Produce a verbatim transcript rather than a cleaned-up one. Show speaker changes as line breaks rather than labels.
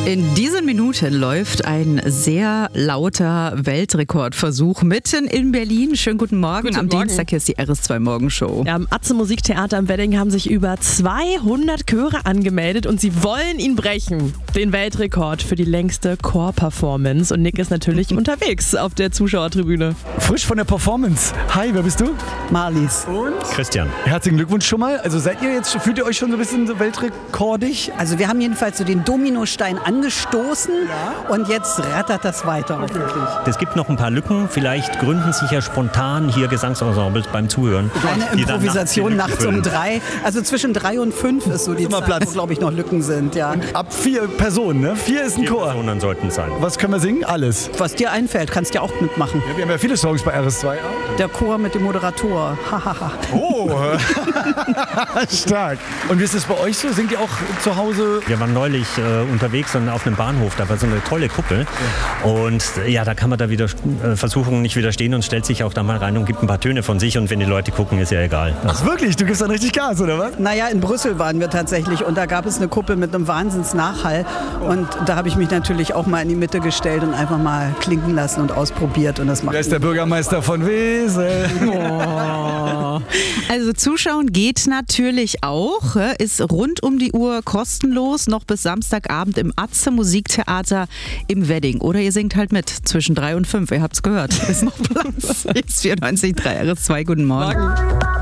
In diesen Minuten läuft ein sehr lauter Weltrekordversuch mitten in Berlin. Schönen guten Morgen.
Guten
Am
Morgen.
Dienstag hier ist die R S zwei Morgenshow.
Ja, am Atze Musiktheater im Wedding haben sich über zweihundert Chöre angemeldet und sie wollen ihn brechen. Den Weltrekord für die längste Chor-Performance. Und Nick ist natürlich unterwegs auf der Zuschauertribüne.
Frisch von der Performance. Hi, wer bist du?
Marlies.
Und?
Christian.
Herzlichen Glückwunsch schon mal. Also seid ihr jetzt, fühlt ihr euch schon so ein bisschen so weltrekordig?
Also wir haben jedenfalls so den Dominostein angestoßen und jetzt rattert das weiter. Okay.
Es gibt noch ein paar Lücken. Vielleicht gründen sich ja spontan hier Gesangsensembles beim Zuhören.
Eine
die dann
Improvisation
nachts
nachts
die Lücken
um
füllen.
drei. Also zwischen drei und fünf ist so die
immer
Zeit,
Platz.
wo, glaube ich, noch Lücken sind. Ja.
Ab vier Personen, ne? Vier ist ein
Vier
Chor.
Personen sollten es sein.
Was können wir singen? Alles.
Was dir einfällt, kannst du ja auch mitmachen.
Ja, wir haben ja viele Songs bei R S zwei.
Der Chor mit dem Moderator. Hahaha.
Oh, stark. Und wie ist es bei euch so? Singt ihr auch zu Hause?
Wir waren neulich äh, unterwegs und auf einem Bahnhof, da war so eine tolle Kuppel. Und ja, da kann man da wieder äh, Versuchungen nicht widerstehen und stellt sich auch da mal rein und gibt ein paar Töne von sich. Und wenn die Leute gucken, ist ja egal.
Ach wirklich? Du gibst dann richtig Gas, oder was?
Naja, in Brüssel waren wir tatsächlich und da gab es eine Kuppel mit einem Wahnsinnsnachhall. Und da habe ich mich natürlich auch mal in die Mitte gestellt und einfach mal klinken lassen und ausprobiert. Und das macht
Wer ist der Bürgermeister von Wesel?
Oh. Also zuschauen geht natürlich auch, ist rund um die Uhr kostenlos, noch bis Samstagabend im Atze Musiktheater im Wedding. Oder ihr singt halt mit zwischen drei und fünf, ihr habt's gehört. Ist noch Platz. Ist vierundneunzig Komma drei R S zwei, guten Morgen.
Morgen.